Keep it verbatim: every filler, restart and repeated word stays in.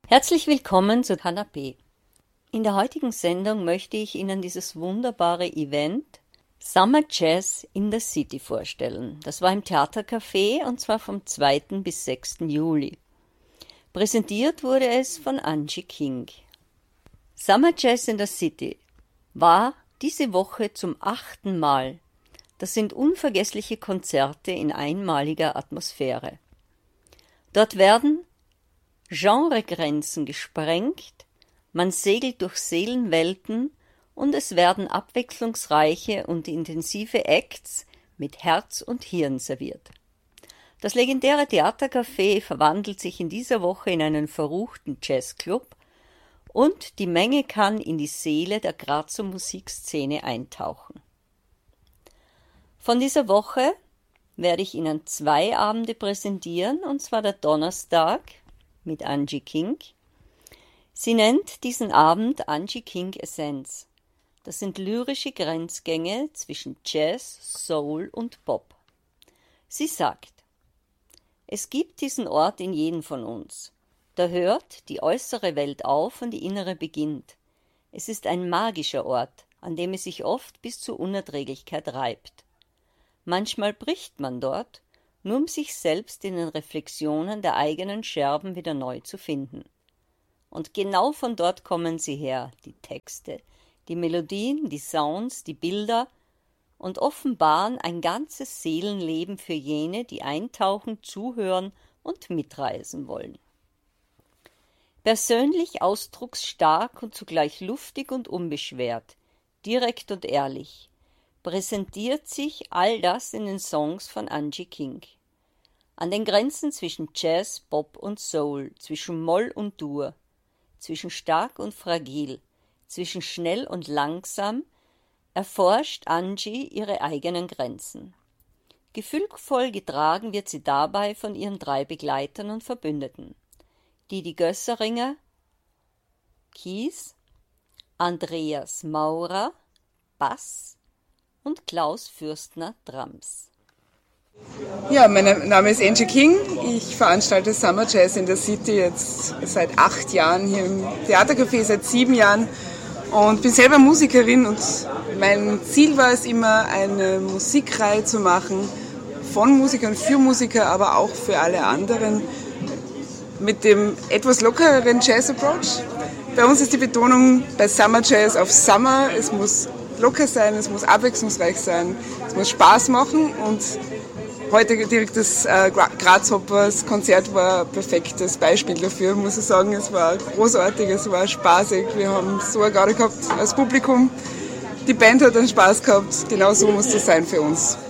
Herzlich willkommen zu Kanapé. In der heutigen Sendung möchte ich Ihnen dieses wunderbare Event Summer Jazz in the City vorstellen. Das war im Theatercafé und zwar vom zweiten bis sechsten Juli. Präsentiert wurde es von Angie King. Summer Jazz in the City war diese Woche zum achten Mal. Das sind unvergessliche Konzerte in einmaliger Atmosphäre. Dort werden Genregrenzen gesprengt, man segelt durch Seelenwelten und es werden abwechslungsreiche und intensive Acts mit Herz und Hirn serviert. Das legendäre Theatercafé verwandelt sich in dieser Woche in einen verruchten Jazzclub und die Menge kann in die Seele der Grazer Musikszene eintauchen. Von dieser Woche werde ich Ihnen zwei Abende präsentieren, und zwar der Donnerstag mit Angie King. Sie nennt diesen Abend Angie King Essence. Das sind lyrische Grenzgänge zwischen Jazz, Soul und Pop. Sie sagt: Es gibt diesen Ort in jedem von uns. Da hört die äußere Welt auf und die innere beginnt. Es ist ein magischer Ort, an dem es sich oft bis zur Unerträglichkeit reibt. Manchmal bricht man dort, nur um sich selbst in den Reflexionen der eigenen Scherben wieder neu zu finden. Und genau von dort kommen sie her, die Texte, die Melodien, die Sounds, die Bilder und offenbaren ein ganzes Seelenleben für jene, die eintauchen, zuhören und mitreisen wollen. Persönlich, ausdrucksstark und zugleich luftig und unbeschwert, direkt und ehrlich, präsentiert sich all das in den Songs von Angie King. An den Grenzen zwischen Jazz, Pop und Soul, zwischen Moll und Dur, zwischen stark und fragil, zwischen schnell und langsam, erforscht Angie ihre eigenen Grenzen. Gefühlvoll getragen wird sie dabei von ihren drei Begleitern und Verbündeten: Didi Gösseringer, Kies, Andreas Maurer, Bass und Klaus Fürstner, Drums. Ja, mein Name ist Angie King. Ich veranstalte Summer Jazz in the City jetzt seit acht Jahren hier im Theatercafé, seit sieben Jahren, und bin selber Musikerin, und mein Ziel war es immer, eine Musikreihe zu machen von Musikern für Musiker, aber auch für alle anderen, mit dem etwas lockereren Jazz-Approach. Bei uns ist die Betonung bei Summer Jazz auf Summer. Es muss locker sein, es muss abwechslungsreich sein, es muss Spaß machen, und heute direkt das äh, Grasshoppers Konzert war ein perfektes Beispiel dafür, muss ich sagen. Es war großartig, es war spaßig, wir haben so eine Garde gehabt als Publikum, die Band hat einen Spaß gehabt, genau so muss das sein für uns.